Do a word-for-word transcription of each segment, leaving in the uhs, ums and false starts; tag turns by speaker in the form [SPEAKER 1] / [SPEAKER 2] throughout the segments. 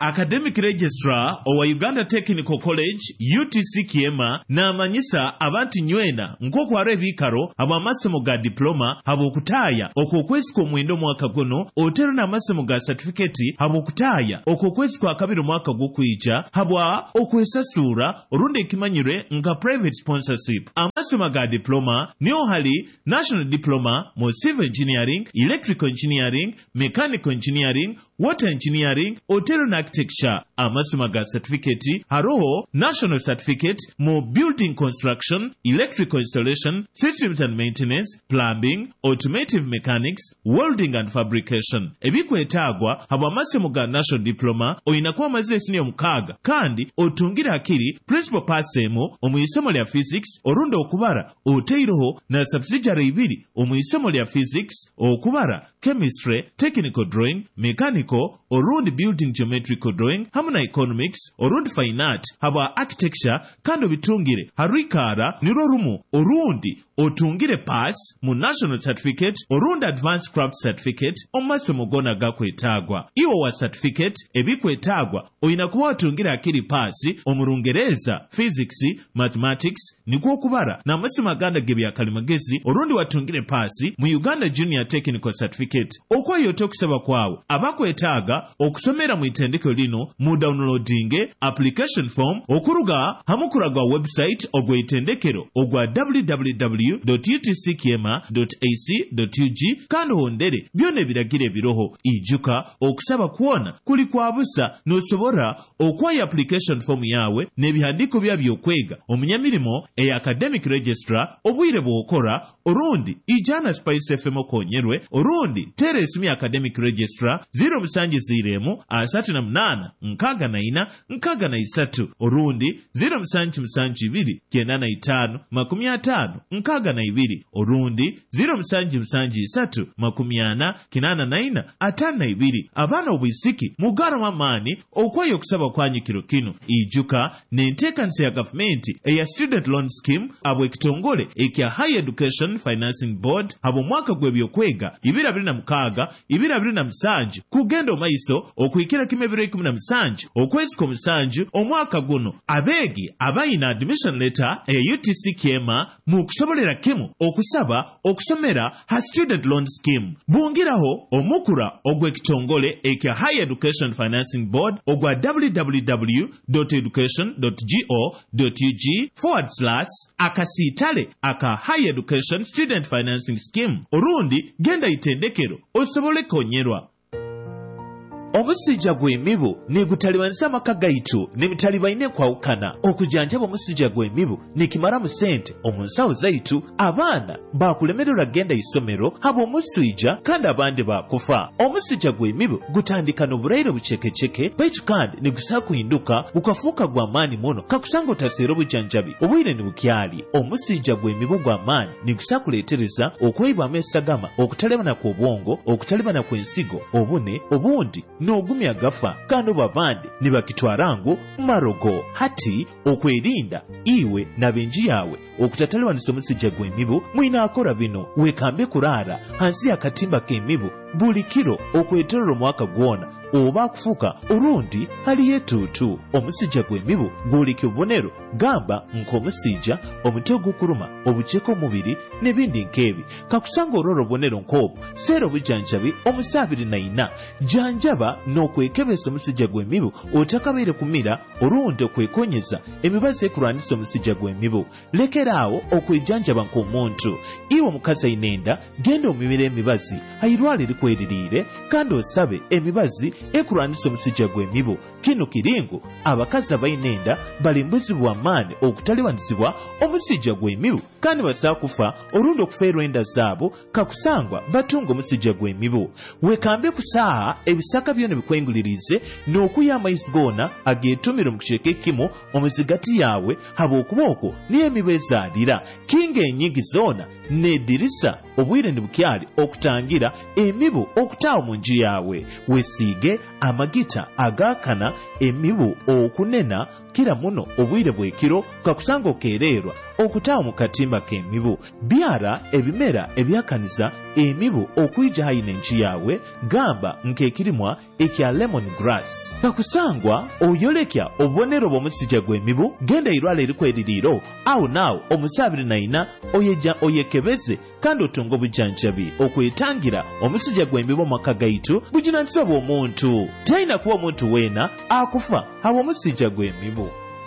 [SPEAKER 1] Academic Registrar owa Uganda Technical College U T C Kiema n'amanyisa abantu nywena nk'okwara ebiikaro ab'amasomo ga diploma habw'okutaaya okw'okwezi kw'omwenda omwaka guno otero n'amasomo ga certificate habw'okutaaya okw'okwezi kwa kabiri omwaka gw'okwija habwa okwesasuura olundi ekimanyirwe nga private sponsorship. Amasomo ga diploma niyo hali National Diploma mu Civil Engineering, Electrical Engineering, Mechanical Engineering, Water Engineering, Otero na Architecture. Amasomo ga certificate haroho National Certificate mu Building Construction, Electrical Installation, Systems and Maintenance, Plumbing, Automotive Mechanics, Welding and Fabrication. Ebikwetaagwa habwa amasomo ga National Diploma oyinakuba amazire senior mukaaga kandi otungira akiri principal pass emu omuisomo lya physics orundi okubara oteiroho na subsidiary ibiri omuisomo lya physics okubara chemistry, technical drawing, mechanical orundi building geometrical drawing hamwe na economics orundi fine art habwa architecture kandi obitungire harikara niro rumu orundi otungire pass mu national certificate orundi advanced craft certificate omumasomo gona gakwetaagwa. Iwo wa certificate ebikwetaagwa oyina kuba otungire akiri pass omurungereza physics, mathematics nikwo okubara n'amasomo aganda g'ebyakalimagezi orundi watungire pass mu Uganda Junior Technical Certificate. Okwayote okusaba kwawe abakwetaaga okusomera mu itendeko lino mu downloading application form okuruga hamukuraga website ogwa itendekero ogwa w w w dot u t c kiema dot a c dot u g kandi hondere byona ebiragire biroho ijuka okusaba kuona kuli kwa busa nosobora okwayo application form yawe n'ebihandiko byabyo okwega omunyamirimo e Academic Registrar obwire bwokora orundi ijana Spice F M okonyerwe orundi teresimi Academic Registrar zero musanji ziremu asatu na munana nkaga na ina nkaga na isatu orundi zero musanji musanji ibiri kenda na itano makumi atano nkaga na ibiri orundi zero musanji musanji isatu makumi ana kinana na ina atano na ibiri. Abana obwisiki mugara mamani okwayo kusaba kwanyikiro kino ijuka n'enteekanisa ya gavumenti eya Student Loan Scheme abwe kitongole ekya Higher Education Financing Board abo mwaka gw'ebyokwega ibiri abiri na mukaaga ibiri abiri na musanju kugenda omaiso okwikira kimebiro ikumi na musanju okwezi kw'omusanju omwaka guno abegi abayina admission letter eya U T C Kiema mu kusobolera kimu okusaba okusomera ha Student Loan Scheme. Bungiraho omukura ogw'ekitongole ekya Higher Education Financing Board ogwa w w w dot education dot go dot u g forward slash akasiitale aka Higher Education Student Financing Scheme orundi genda itendekero osobole konyerwa. Omusijja gw'emibu negutalibanisa amaka gaitu nemutalibaine kwawukana okujanjaba omusijja gw'emibu nekimara mu sente omunsawo zaitu abaana bakulemererwa genda isomero haba omuswijja kandi abandi bakufa. Omusijja gw'emibu gutandika n'obulaire bucekeceke baitu kandi negusaa kuhinduka bukafuuka gwa maani muno kakusanga otaseera obujanjabi obwire ne bukyali. Omusijja gw'emibu gwa maani negusaa kuleetereza okweyibwamu esagama okutalebana kw'obwongo okutalebana kw'ensigo obune obundi n'ogumya gafa kandi babandi ne bakitwara ngu marogo. Hati okwerinda iwe n'abenji yawe okutatalwanisa omusijja gw'emibu mwina akora bino wekambe kuraara hansi y'akatimba k'emibu buli kiro okwetolera omwaka gwona oba kufuka orundi haliyo etuutu. Omusijja gw'emibu gwoleka obubonero gamba nk'omusijja omutwe ogukuruma obuceeko omubiri n'ebindi nk'ebi. Kakusanga olwora obubonero nk'obwo seera obujanjabi omusaabiri na ina janjaba n'okwekebesa omusijja gw'emibu otakabeere kumira orundi okwekonyeza emibazi ekulwanisa omusijja gw'emibu. Lekeraawo okwejanjaba nk'omuntu. Iwe omukazi ayina enda genda omimira emibazi ayirwala erikweririire kandi osabe emibazi ekulwanisa omusijja gw'emibu. Kino kiringo abakazi abayina enda balimbuzibwa amaani okutalibanisibwa omusijja gw'emibu kandi basaa kufa orundi okufeerwa enda zaabo kakusangwa batunga omusijja gw'emibu. Wekambe kusaaha ebisaka byona bikwengulirize n'okuya amaizi goona ageetumire mu kicweka ekimu omuzigati yawe haba okuba okwo niyo emibu ezaalira. Kinga enyingi zoona n'eddirisa obwire ne bukyali okutangira emibu okutaawa mu nju yawe. Wesiige amagita agaakana emibu okunena kira muno obwire bw'ekiro kakusanga okeererwa okutaawa mu katimba k'emibu byara ebimera ebyakanisa emibu okwijja hayi n'enki yaabwe gamba nk'ekirimwa ekya lemon grass kakusangwa oyolekya obubonero bw'omusija gw'emibu genda irwala erikweririiro awo naawo omusaabiri naina oyeja oyekebeze kandi otunga obujjanjabi okwetangira omusija gw'emibu maka gaitu bujinanisa bw'omuntu talina kuba omuntu weena akufa aba omusija gw'emibu.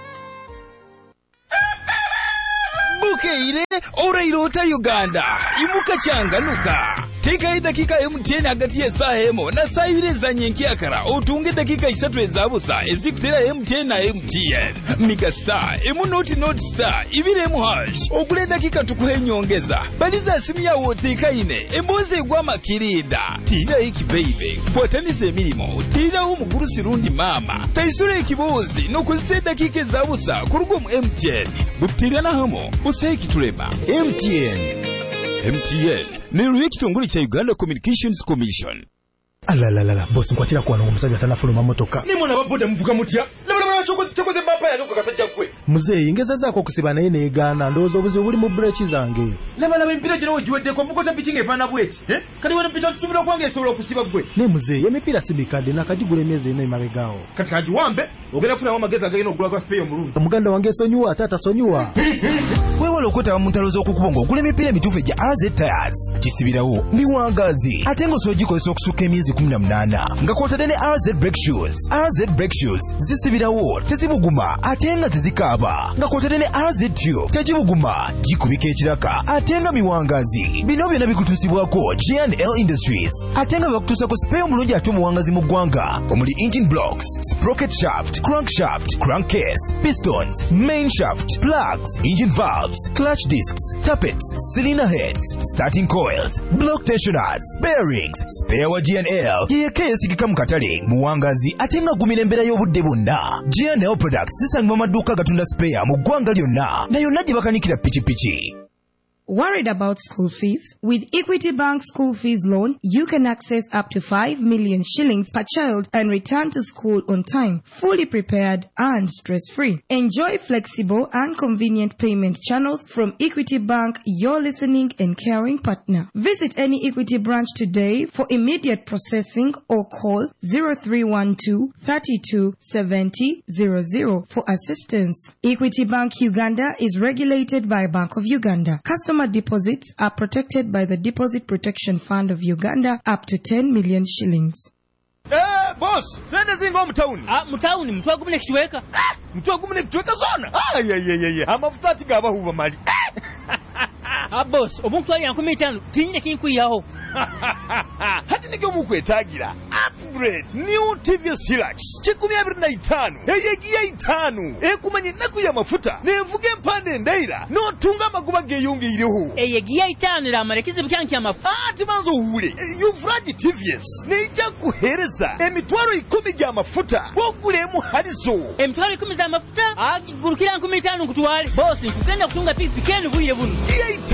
[SPEAKER 2] Bukeire orairota Uganda imuka changanuka teka dakika M T N hagati ya saa hemo na saa ibiri za nyenkiakara otunge dakika isatu ezabusa ezikutera M T N na M T N Mika Star emu noti noti star ibiri emu hash okule dakika tukuhe nyongeza baliza simu ya woteka ine emboze gwa makirinda tira iki baby kwatanise milimo tira umuguru sirundi mama taisure ikibozi no kuzise dakika ezabusa kurugo mu M T N butira na hamo useki tulema M T N M T N Neruye kitongole cha Uganda Communications Commission.
[SPEAKER 3] Alalalala boss nkwatira kwa n'omusajja tanafuluma motoka.
[SPEAKER 4] Ni mwana baboda mvuga mutya. Labula chokoze chokoze mbapa ya nuka kasajja kwe.
[SPEAKER 3] Muzeyi ngeza zako kusiba naye ne Uganda ndozo obuzi buli mu brechi zange.
[SPEAKER 4] Labala empira gino ojiwedde ko mukota pichinga efana bweti. Eh? Kali wana picha tusubira kwange esobola okusiba gwe.
[SPEAKER 3] Ne muzeyi emipira sibikade nakajigula emyezi eno imabegawo.
[SPEAKER 4] Kati kajiwambe ogera funa wa mageza agenda ogula kwa spare omulungi.
[SPEAKER 3] Omuganda wange sonyuwa tata sonyuwa.
[SPEAKER 5] Wewe lokota wa muntalozo okukubongo okule emipira mitufu ja R Z Tires. Kisibirawo miwangazi. Atengo sojiko esokusuka emyezi kumi na munana. Ngakotade ne R Z Brake Shoes. R Z Brake Shoes zisibirawo tezibuguma atenga tezikaba. Ngakotade ne R Z Tube tejibuguma jikubika ekiraka atenga miwangazi. Bino byonna bikutusibwako G and L Industries. Atenga bakutusa ku spare omulungi ate muwangazi mu ggwanga omuli engine blocks, sprocket shaft, crankshaft, crankcase, pistons, main shaft, plugs, engine valves, clutch discs, tappets, cylinder heads, starting coils, block tensioners, bearings, spare wa G and L yekeesigika mu katale muwangazi atenga gumira embera y'obudde bonna. G and L Products zisangibwa maduuka gatunda spare mu ggwanga lyonna na yonna gye bakanikira pikipiki.
[SPEAKER 6] Worried about school fees? With Equity Bank School Fees Loan, you can access up to five million shillings per child and return to school on time, fully prepared and stress-free. Enjoy flexible and convenient payment channels from Equity Bank, your listening and caring partner. Visit any Equity branch today for immediate processing or call zero three one two, three two seven zero zero zero for assistance. Equity Bank Uganda is regulated by Bank of Uganda. Customer deposits are protected by the Deposit Protection Fund of Uganda up to ten million shillings.
[SPEAKER 4] Eh boss, sende zingo mtauni.
[SPEAKER 7] Ah mtauni mtu agumune kiweka.
[SPEAKER 4] Ah, mtu agumune kiweka zona. Ah ye ye ye ye. Amafuta tigaba huba mali.
[SPEAKER 7] Ah boss, omuntu ali yankumi tano tinyine kinkuyaho.
[SPEAKER 4] Hati nige mukwetagira. Upgrade new T V S Hilux. Chikumi abiri na itano. Eyegiya itano. Ekumanye naku ya mafuta. Nevuge mpande ndaira. No tunga maguba geyunge iriho.
[SPEAKER 7] Eyegiya itano la marekizi byanki amafuta.
[SPEAKER 4] Ah timanzo hure. Yuvraji T V S. Neija kuhereza. Emitwaro ikumi gya mafuta. Bogulemu halizo.
[SPEAKER 7] Emitwaro ikumi za mafuta? Ah gurukira nkumi tano kutwale. Boss nkugenda kutunga pikipiki enu buye bunu.